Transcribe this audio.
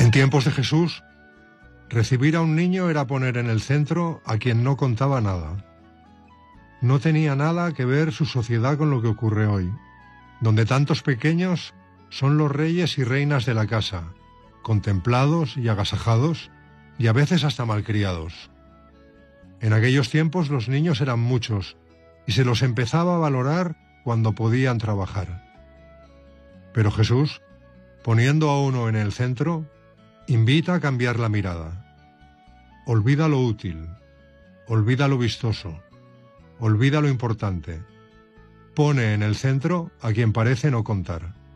En tiempos de Jesús, recibir a un niño era poner en el centro a quien no contaba nada. No tenía nada que ver su sociedad con lo que ocurre hoy, donde tantos pequeños son los reyes y reinas de la casa, contemplados y agasajados, y a veces hasta malcriados. En aquellos tiempos los niños eran muchos, y se los empezaba a valorar cuando podían trabajar. Pero Jesús, poniendo a uno en el centro, invita a cambiar la mirada. Olvida lo útil, olvida lo vistoso, olvida lo importante. Pone en el centro a quien parece no contar.